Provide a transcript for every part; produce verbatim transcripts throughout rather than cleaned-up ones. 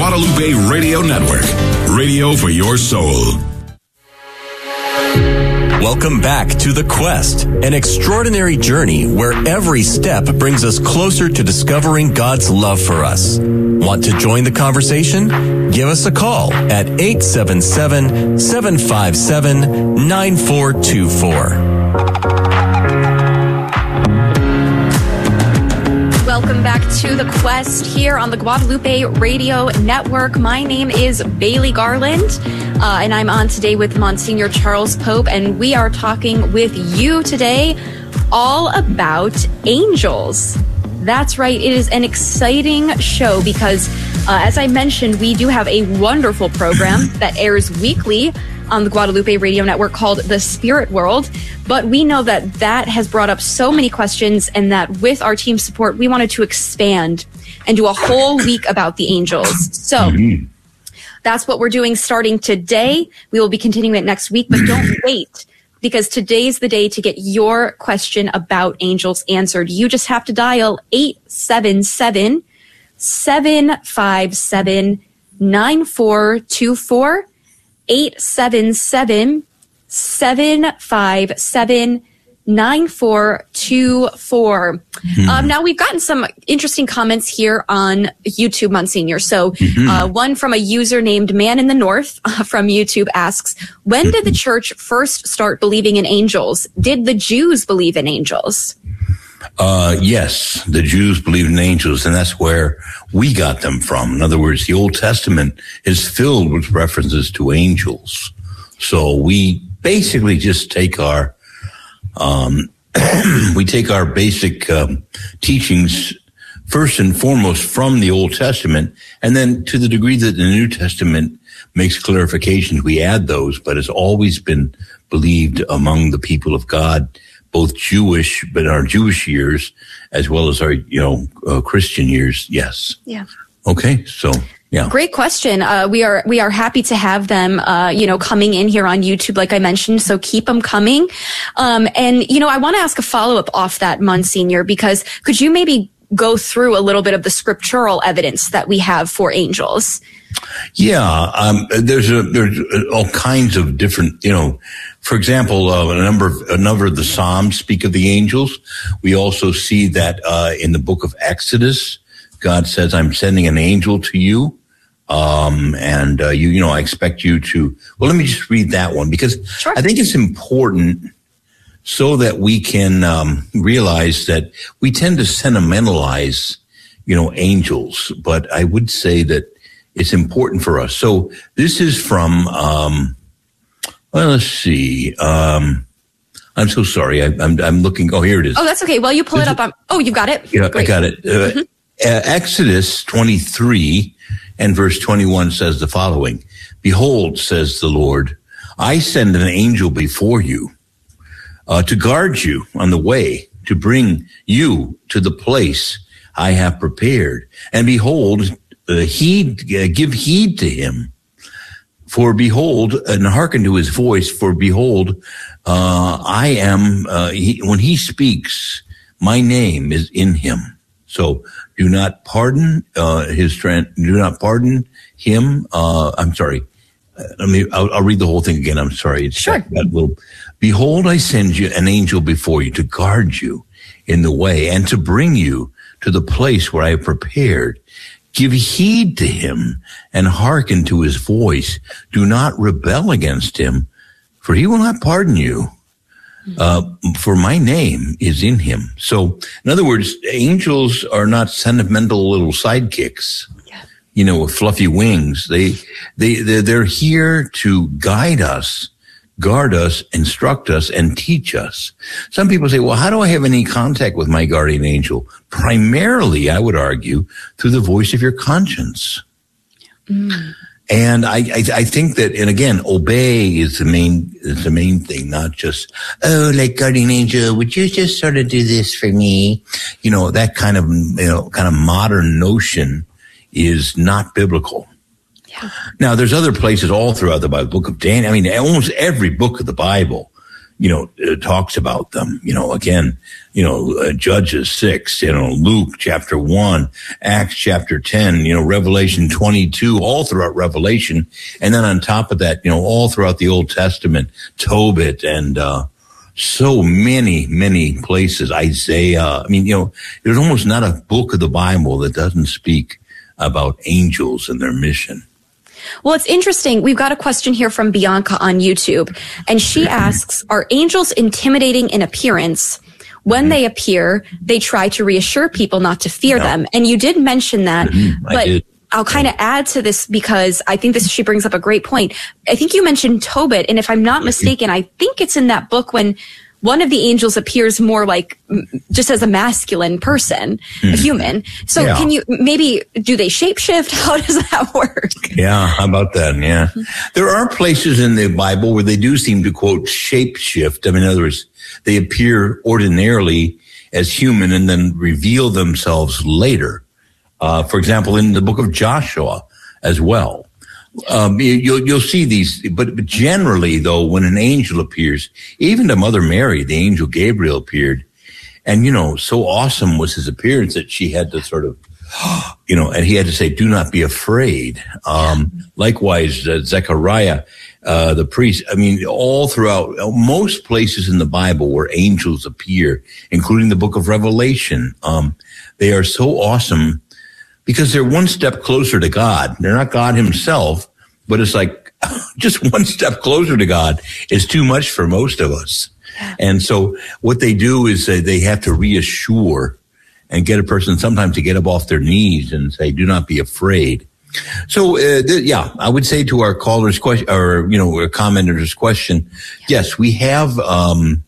Guadalupe Radio Network, radio for your soul. Welcome back to The Quest, an extraordinary journey where every step brings us closer to discovering God's love for us. Want to join the conversation? Give us a call at eight seven seven, seven five seven, nine four two four. Welcome back to The Quest here on the Guadalupe Radio Network. My name is Bailey Garland, uh, and I'm on today with Monsignor Charles Pope, and we are talking with you today all about angels. That's right. It is an exciting show because, uh, as I mentioned, we do have a wonderful program that airs weekly on the Guadalupe Radio Network called The Spirit World. But we know that that has brought up so many questions, and that with our team's support, we wanted to expand and do a whole week about the angels. So mm-hmm. that's what we're doing starting today. We will be continuing it next week, but don't wait, because today's the day to get your question about angels answered. You just have to dial eight seven seven, seven five seven, nine four two four, eight seven seven, seven five seven, nine four two four. Mm-hmm. Um, now, we've gotten some interesting comments here on YouTube, Monsignor. So mm-hmm. uh, one from a user named Man in the North uh, from YouTube asks, when did the church first start believing in angels? Did the Jews believe in angels? Uh, yes, the Jews believed in angels, and that's where we got them from. In other words, the Old Testament is filled with references to angels. So we basically just take our, um, we take our basic um, teachings first and foremost from the Old Testament, and then to the degree that the New Testament makes clarifications, we add those. But it's always been believed among the people of God, both Jewish, but in our Jewish years, as well as our, you know, uh, Christian years. Yes. Yeah. Okay. So, yeah. Great question. Uh, we are, we are happy to have them, uh, you know, coming in here on YouTube, like I mentioned. So keep them coming. Um, and, you know, I want to ask a follow-up off that, Monsignor, because could you maybe go through a little bit of the scriptural evidence that we have for angels? Yeah. Um, there's a, there's all kinds of different, you know, for example, uh, a number of, a number of the Psalms speak of the angels. We also see that, uh, in the book of Exodus, God says, I'm sending an angel to you. Um, and, uh, you, you know, I expect you to, well, let me just read that one, because sure. I think it's important so that we can, um, realize that we tend to sentimentalize, you know, angels, but I would say that it's important for us. So this is from, um, well, let's see. Um, I'm so sorry. I, I'm, I'm looking. Oh, here it is. Oh, that's okay. Well, you pull it up. On, oh, you got it? Yeah, Great. I got it. Uh, mm-hmm. uh, Exodus twenty-three and verse twenty-one says the following. Behold, says the Lord, I send an angel before you uh, to guard you on the way, to bring you to the place I have prepared. And behold, uh, heed, uh, give heed to him. For behold, and hearken to his voice, for behold, uh, I am, uh, he, when he speaks, my name is in him. So do not pardon, uh, his, do not pardon him. Uh, I'm sorry. Uh, let me, I'll, I'll read the whole thing again. I'm sorry. It's sure. That, that will, behold, I send you an angel before you to guard you in the way and to bring you to the place where I have prepared. Give heed to him and hearken to his voice. Do not rebel against him, for he will not pardon you. Uh, for my name is in him. So, in other words, angels are not sentimental little sidekicks, yeah. you know, with fluffy wings. They, they, they're, they're here to guide us, guard us, instruct us, and teach us. Some people say, well, how do I have any contact with my guardian angel? Primarily, I would argue, through the voice of your conscience. Mm. And I, I, I think that, and again, obey is the main, is the main thing, not just, oh, like guardian angel, would you just sort of do this for me? You know, that kind of, you know, kind of modern notion is not biblical. Yeah. Now, there's other places all throughout the Bible, book of Daniel. I mean, almost every book of the Bible, you know, uh, talks about them. You know, again, you know, uh, Judges six, you know, Luke chapter one, Acts chapter ten, you know, Revelation twenty-two, all throughout Revelation. And then on top of that, you know, all throughout the Old Testament, Tobit and, uh, so many, many places, Isaiah. I mean, you know, there's almost not a book of the Bible that doesn't speak about angels and their mission. Well, it's interesting. We've got a question here from Bianca on YouTube, and she asks, are angels intimidating in appearance? When mm-hmm. they appear, they try to reassure people not to fear no. them. And you did mention that, mm-hmm. but did. I'll kind of add to this because I think this, she brings up a great point. I think you mentioned Tobit, and if I'm not mistaken, I think it's in that book when one of the angels appears more like just as a masculine person, mm. a human. So yeah. can you maybe, do they shapeshift? How does that work? Yeah, how about that? Yeah. There are places in the Bible where they do seem to, quote, shapeshift. I mean, in other words, they appear ordinarily as human and then reveal themselves later. Uh, for example, in the book of Joshua as well. Um, you, you'll, you'll see these, but, but generally though, when an angel appears, even to Mother Mary, the angel Gabriel appeared, and you know, so awesome was his appearance that she had to sort of, you know, and he had to say, do not be afraid. Um, likewise, uh, Zechariah, uh, the priest, I mean, all throughout, most places in the Bible where angels appear, including the book of Revelation, um, they are so awesome because they're one step closer to God. They're not God himself, but it's like just one step closer to God is too much for most of us. And so what they do is they, they have to reassure and get a person sometimes to get up off their knees and say, do not be afraid. So, uh, th- yeah, I would say to our caller's question, or, you know, a commenter's question, yes, we have, um,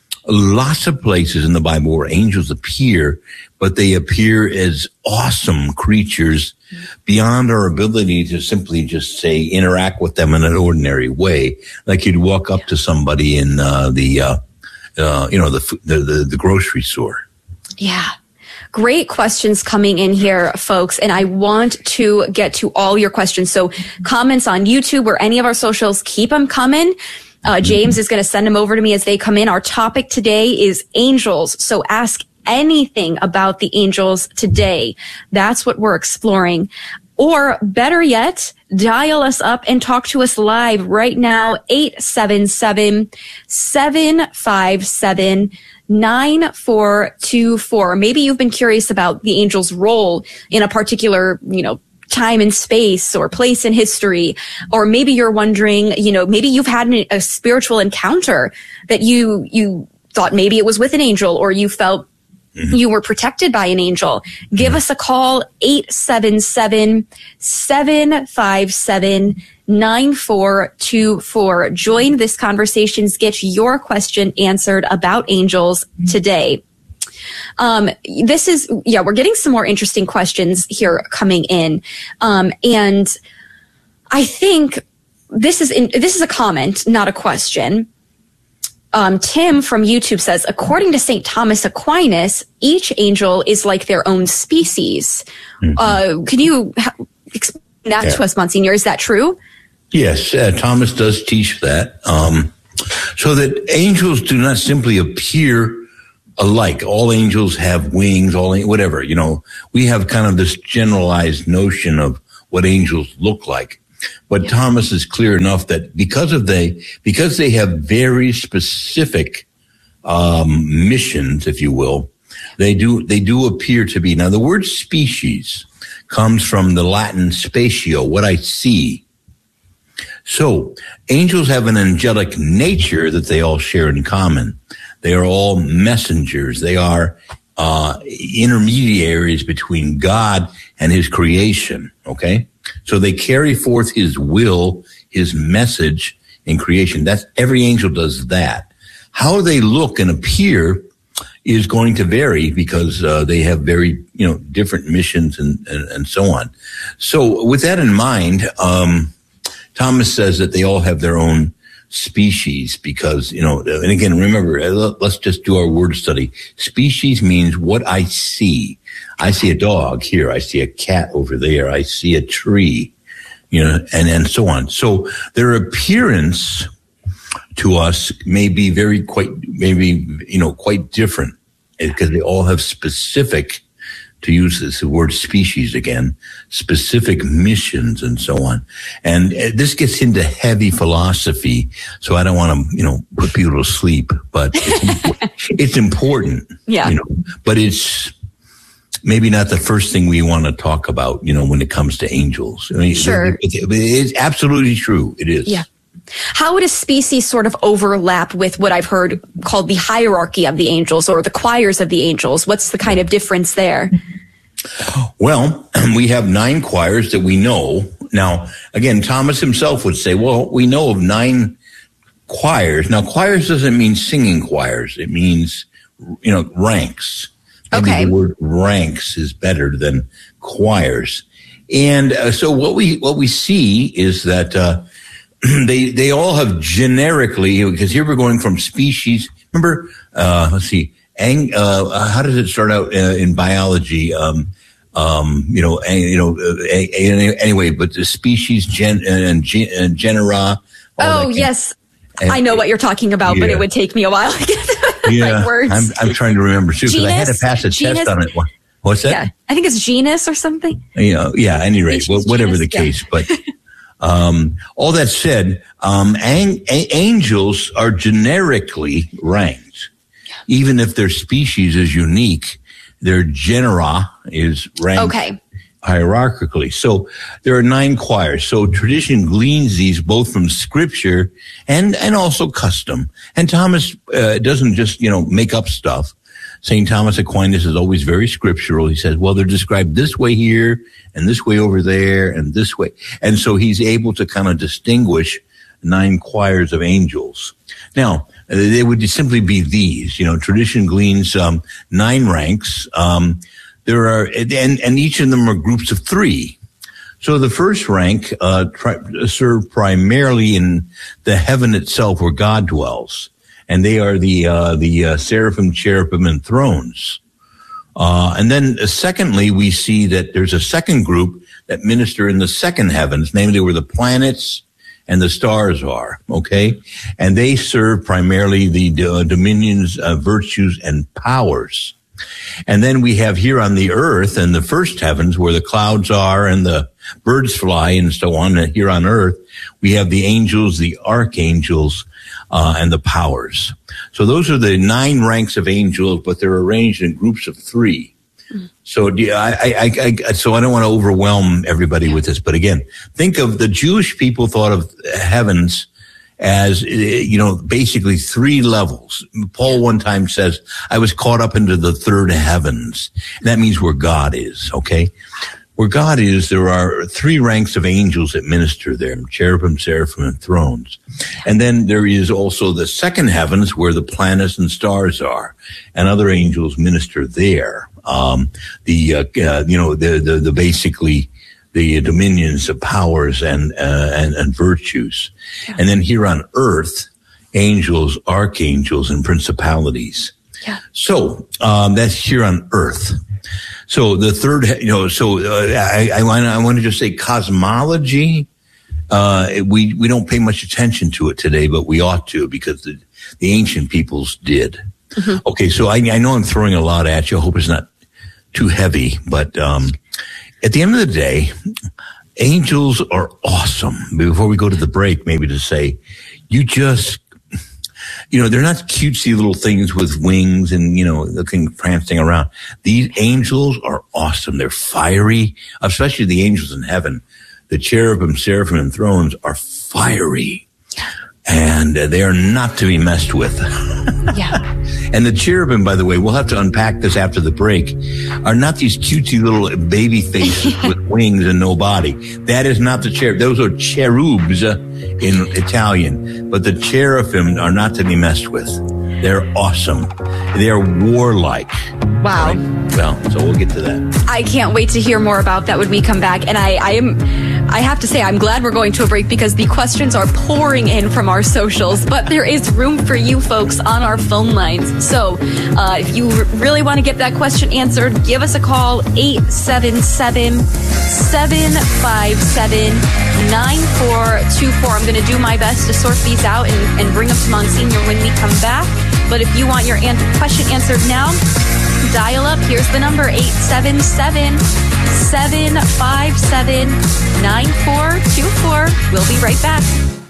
lots of places in the Bible where angels appear, but they appear as awesome creatures beyond our ability to simply just say interact with them in an ordinary way, like you'd walk up to somebody in uh, the, uh, uh, you know, the, the the the grocery store. Yeah. Great questions coming in here, folks. And I want to get to all your questions. So comments on YouTube or any of our socials, keep them coming. Uh, James is going to send them over to me as they come in. Our topic today is angels. So ask anything about the angels today. That's what we're exploring. Or better yet, dial us up and talk to us live right now, eight seven seven, seven five seven, nine four two four. Maybe you've been curious about the angel's role in a particular, you know, time and space or place in history. Or maybe you're wondering, you know, maybe you've had an, a spiritual encounter that you, you thought maybe it was with an angel, or you felt mm-hmm. you were protected by an angel. Give mm-hmm. us a call, eight seven seven, seven five seven, nine four two four. Join this conversation. Get your question answered about angels today. Um, this is, yeah, we're getting some more interesting questions here coming in. Um, and I think this is, in, this is a comment, not a question. Um, Tim from YouTube says, according to Saint Thomas Aquinas, each angel is like their own species. Mm-hmm. Uh, can you ha- explain that yeah. to us, Monsignor? Is that true? Yes, uh, Thomas does teach that. Um, so that angels do not simply appear alike. All angels have wings, all whatever, you know, we have kind of this generalized notion of what angels look like. But yeah. Thomas is clear enough that because of they, because they have very specific, um, missions, if you will, they do, they do appear to be. Now, the word species comes from the Latin spatio, what I see. So angels have an angelic nature that they all share in common. They are all messengers. They are uh intermediaries between God and his creation, okay? So they carry forth his will, his message in creation. That's every angel does that. How they look and appear is going to vary because uh, they have very, you know, different missions and, and, and so on. So with that in mind, um Thomas says that they all have their own species because, you know, and again, remember, let's just do our word study. Species means what I see. I see a dog here. I see a cat over there. I see a tree, you know, and, and so on. So their appearance to us may be very quite, maybe, you know, quite different because they all have specific, to use this word species again, specific missions and so on. And this gets into heavy philosophy. So I don't want to, you know, put people to sleep, but it's, it's important, yeah. you know, but it's maybe not the first thing we want to talk about, you know, when it comes to angels. I mean, sure. It, it, it's absolutely true. It is. Yeah. How would a species sort of overlap with what I've heard called the hierarchy of the angels or the choirs of the angels? What's the kind of difference there? Well, we have nine choirs that we know. Now, again, Thomas himself would say, well, we know of nine choirs. Now, choirs doesn't mean singing choirs. It means, you know, ranks. Maybe okay. the word ranks is better than choirs. And uh, so what we what we see is that uh They they all have generically, because here we're going from species. Remember, uh, let's see, ang, uh, how does it start out uh, in biology? Um, um, you know, ang, you know. Uh, a, a, anyway, but the species, gen, and, gen, and genera. Oh yes, and, I know what you're talking about, yeah. but it would take me a while to get the yeah, right words. I'm, I'm trying to remember too because I had to pass a genus? test on it. What's that? Yeah, I think it's genus or something. You know, yeah. At any rate, well, whatever genus, the case, yeah. but. Um, all that said, um, ang- a- angels are generically ranked. Even if their species is unique, their genera is ranked okay. hierarchically. So there are nine choirs. So tradition gleans these both from scripture and, and also custom. And Thomas, uh, doesn't just, you know, make up stuff. Saint Thomas Aquinas is always very scriptural. He says, well, they're described this way here and this way over there and this way. And so he's able to kind of distinguish nine choirs of angels. Now, they would simply be these, you know, tradition gleans, um, nine ranks. Um, there are, and, and each of them are groups of three. So the first rank, uh, tri- serve primarily in the heaven itself where God dwells. And they are the, uh, the, uh, seraphim, cherubim, and thrones. Uh, and then uh, secondly, we see that there's a second group that minister in the second heavens, namely where the planets and the stars are, okay? And they serve primarily the uh, dominions, uh, virtues, and powers. And then we have here on the earth and the first heavens where the clouds are and the birds fly and so on. And here on earth, we have the angels, the archangels, uh, and the powers. So those are the nine ranks of angels, but they're arranged in groups of three. Mm. So I, I, I, I, so I don't want to overwhelm everybody with this, but again, think of the Jewish people thought of heavens as, you know, basically three levels. Paul one time says, I was caught up into the third heavens. And that means where God is, okay? Where God is, there are three ranks of angels that minister there, cherubim, seraphim, and thrones. And then there is also the second heavens where the planets and stars are, and other angels minister there. Um, the, uh, uh, you know, the, the, the basically, the dominions, the powers, and, uh, and, and virtues. Yeah. And then here on earth, angels, archangels, and principalities. Yeah. So, um, that's here on earth. So the third, you know, so uh, I, I want I want to just say cosmology. Uh, we we don't pay much attention to it today, but we ought to because the the ancient peoples did. Mm-hmm. Okay, so I I know I'm throwing a lot at you. I hope it's not too heavy, but um, at the end of the day, angels are awesome. Before we go to the break, maybe to say, you just. You know, they're not cutesy little things with wings and, you know, looking, prancing around. These angels are awesome. They're fiery, especially the angels in heaven. The cherubim, seraphim, and thrones are fiery. And uh, they are not to be messed with. Yeah. And the cherubim, by the way, we'll have to unpack this after the break, are not these cutesy little baby faces with wings and no body. That is not the cherub. Those are cherubs uh, in Italian. But the cherubim are not to be messed with. They're awesome. They're warlike. Wow. Right? Well, so we'll get to that. I can't wait to hear more about that when we come back. And I, I am, I have to say, I'm glad we're going to a break because the questions are pouring in from our socials, but there is room for you folks on our phone lines. So uh, if you really want to get that question answered, give us a call, eight seven seven, seven five seven, nine four two four. I'm going to do my best to sort these out and, and bring them to Monsignor when we come back. But if you want your an- question answered now, dial up. Here's the number, eight seven seven, seven five seven, nine four two four. We'll be right back.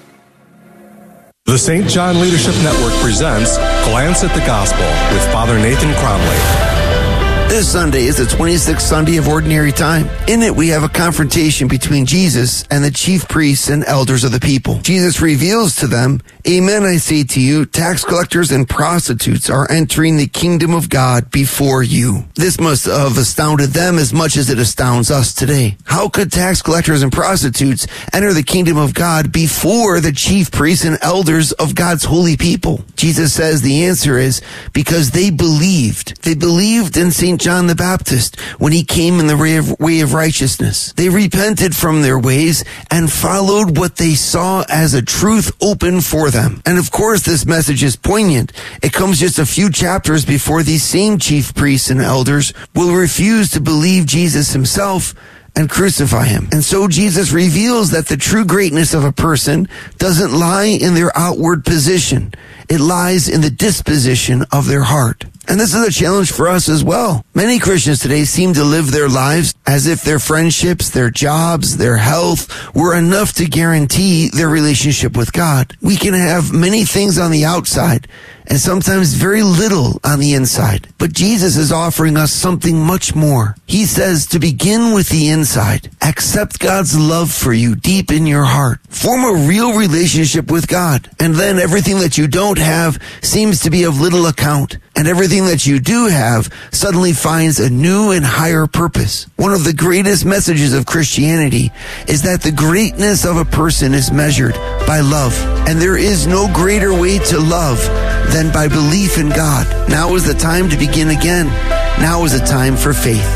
The Saint John Leadership Network presents Glance at the Gospel with Father Nathan Cromley. This Sunday is the twenty-sixth Sunday of Ordinary Time. In it, we have a confrontation between Jesus and the chief priests and elders of the people. Jesus reveals to them, "Amen, I say to you, tax collectors and prostitutes are entering the kingdom of God before you." This must have astounded them as much as it astounds us today. How could tax collectors and prostitutes enter the kingdom of God before the chief priests and elders of God's holy people? Jesus says the answer is because they believed. They believed in Saint John the Baptist when he came in the way of, way of righteousness. They repented from their ways and followed what they saw as a truth open for them. And of course, this message is poignant. It comes just a few chapters before these same chief priests and elders will refuse to believe Jesus himself and crucify him. And so Jesus reveals that the true greatness of a person doesn't lie in their outward position. It lies in the disposition of their heart. And this is a challenge for us as well. Many Christians today seem to live their lives as if their friendships, their jobs, their health were enough to guarantee their relationship with God. We can have many things on the outside and sometimes very little on the inside. But Jesus is offering us something much more. He says to begin with the inside. Accept God's love for you deep in your heart. Form a real relationship with God. And then everything that you don't have seems to be of little account. And everything that you do have suddenly finds a new and higher purpose. One of the greatest messages of Christianity is that the greatness of a person is measured by love. And there is no greater way to love than by belief in God. Now is the time to begin again. Now is the time for faith.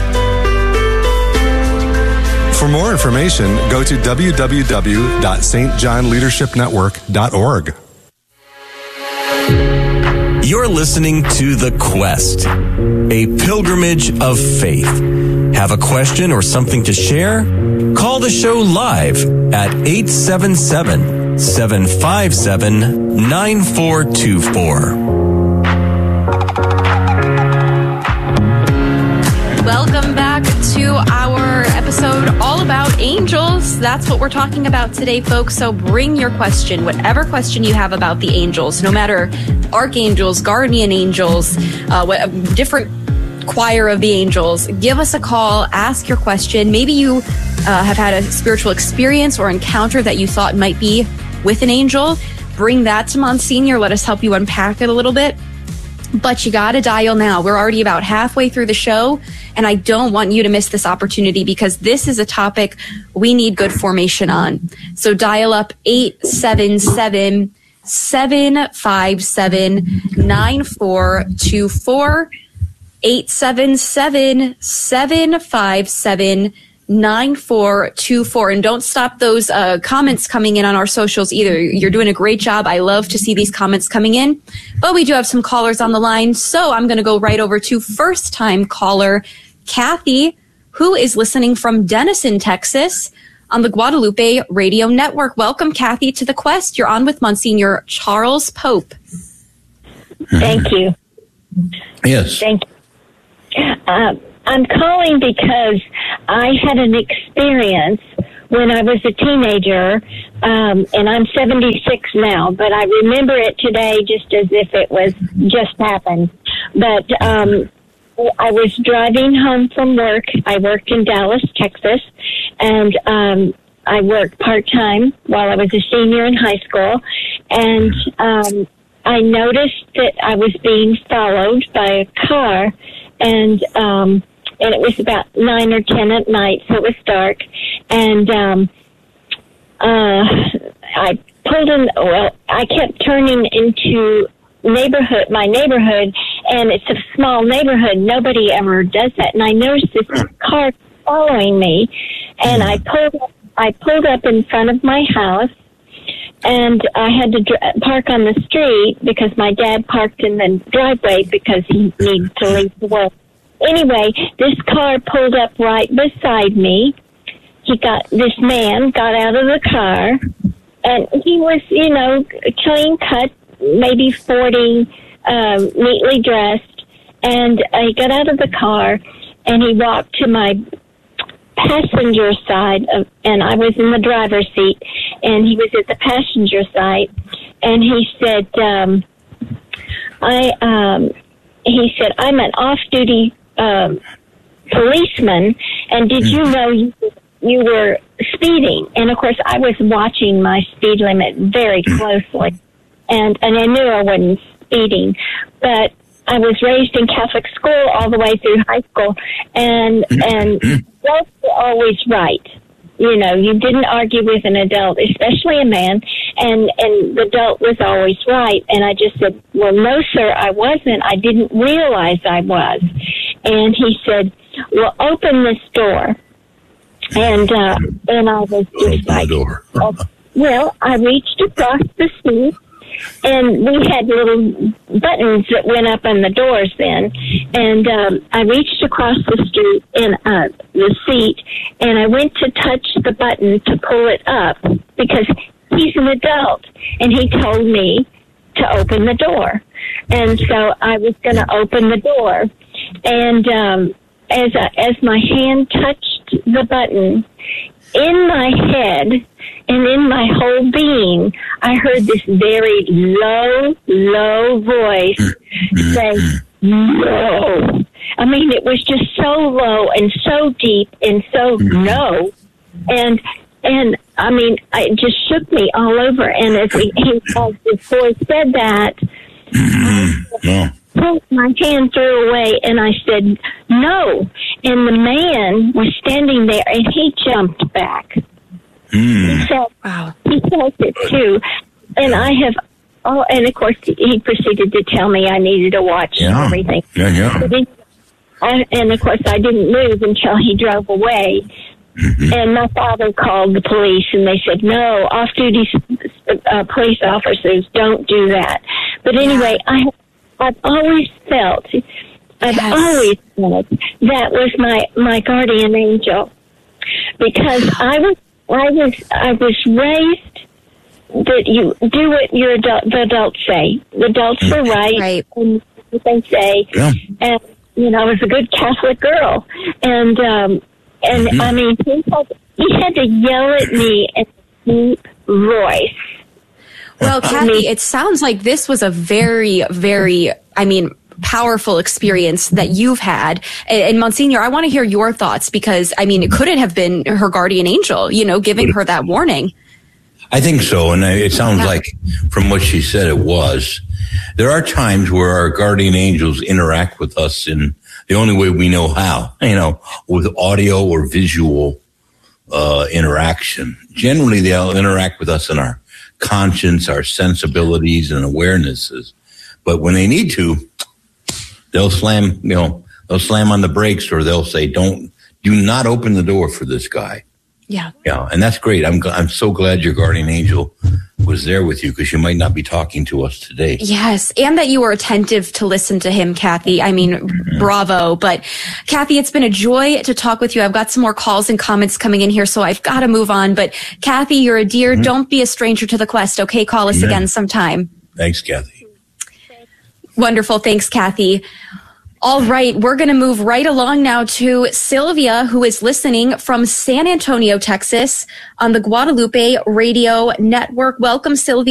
For more information, go to w w w dot s t john leadership network dot org. You're listening to The Quest, a pilgrimage of faith. Have a question or something to share? Call the show live at eight seven seven, seven five seven, nine four two four. Welcome back to our episode all about angels. That's what we're talking about today, folks. So bring your question, whatever question you have about the angels, no matter archangels, guardian angels, uh, what, different choir of the angels. Give us a call, ask your question. Maybe you uh, have had a spiritual experience or encounter that you thought might be with an angel. Bring that to Monsignor. Let us help you unpack it a little bit. But you got to dial now. We're already about halfway through the show, and I don't want you to miss this opportunity because this is a topic we need good formation on. So dial up eight seven seven, seven five seven, nine four two four, eight seven seven, seven five seven, nine four two four. And don't stop those uh, comments coming in on our socials either. You're doing a great job. I love to see these comments coming in. But we do have some callers on the line, so I'm going to go right over to first-time caller Kathy, who is listening from Denison, Texas, on the Guadalupe Radio Network. Welcome, Kathy, to The Quest. You're on with Monsignor Charles Pope. Thank you. Yes. Thank you. Uh, I'm calling because I had an experience when I was a teenager, um, and I'm seventy-six now, but I remember it today just as if it was just happened. But um, I was driving home from work. I worked in Dallas, Texas, and um, I worked part-time while I was a senior in high school, and um, I noticed that I was being followed by a car, and um, and it was about nine or ten at night, so it was dark, and um, uh, I pulled in. Well, I kept turning into neighborhood, my neighborhood, and it's a small neighborhood. Nobody ever does that, and I noticed this car following me, and I pulled, I pulled up in front of my house. And I had to dr- park on the street because my dad parked in the driveway because he needed to leave the work. Anyway, this car pulled up right beside me. he got, this man got out of the car, and he was, you know, clean cut, maybe forty, um, neatly dressed, and uh, he got out of the car, and he walked to my passenger side, of, and I was in the driver's seat, and he was at the passenger side, and he said, um, I, um, he said, I'm an off-duty um, policeman, and did you know you, you were speeding? And, of course, I was watching my speed limit very closely, and, and I knew I wasn't speeding, but I was raised in Catholic school all the way through high school, and and adults were always right. You know, you didn't argue with an adult, especially a man, and, and the adult was always right. And I just said, well, no, sir, I wasn't. I didn't realize I was. And he said, well, open this door. And uh, and I was just like, oh, well, I reached across the seat, and we had little buttons that went up on the doors then. And um, I reached across the street in uh, the seat, and I went to touch the button to pull it up because he's an adult, and he told me to open the door. And so I was going to open the door. And um, as I, as my hand touched the button, in my head and in my whole being, I heard this very low, low voice say, no. I mean, it was just so low and so deep and so no. And, and I mean, it just shook me all over. And as, he, as the voice said that, I pulled my hand threw away, and I said, no. And the man was standing there, and he jumped back. Mm. He said, wow. He felt it, too. And I have, oh, and of course, he proceeded to tell me I needed to watch yeah. everything. Yeah, yeah. He, I, and, of course, I didn't move until he drove away. Mm-hmm. And my father called the police, and they said, no, off-duty uh, police officers don't do that. But anyway, I I've always felt, I've yes. always felt that was my, my guardian angel, because I was, I was, I was raised that you do what your adult, the adults say. The adults are right, right. and what they say. Yeah. And, you know, I was a good Catholic girl. And, um, and mm-hmm. I mean, he had, he had to yell at me in a deep voice. Well, Kathy, it sounds like this was a very, very, I mean, powerful experience that you've had. And, and Monsignor, I want to hear your thoughts, because, I mean, it couldn't have been her guardian angel, you know, giving her that warning. I think so. And it sounds yeah. like from what she said, it was. There are times where our guardian angels interact with us in the only way we know how, you know, with audio or visual uh, interaction. Generally, they'll interact with us in our conscience, our sensibilities and awarenesses. But when they need to, they'll slam, you know, they'll slam on the brakes, or they'll say, don't, do not open the door for this guy. Yeah. Yeah. And that's great. I'm, I'm so glad your guardian angel was there with you, because you might not be talking to us today. Yes. And that you were attentive to listen to him, Kathy. I mean, mm-hmm. bravo. But Kathy, it's been a joy to talk with you. I've got some more calls and comments coming in here, so I've got to move on. But Kathy, you're a dear. Mm-hmm. Don't be a stranger to the quest. Okay. Call us Amen. Again sometime. Thanks, Kathy. Wonderful. Thanks, Kathy. All right, we're going to move right along now to Sylvia, who is listening from San Antonio, Texas, on the Guadalupe Radio Network. Welcome, Sylvia.